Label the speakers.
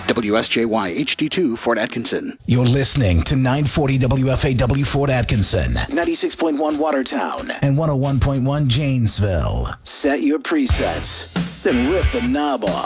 Speaker 1: WSJY HD2 Fort Atkinson.
Speaker 2: You're listening to 940 WFAW Fort Atkinson, 96.1 Watertown, and 101.1 Janesville. Set your presets, then rip the knob off.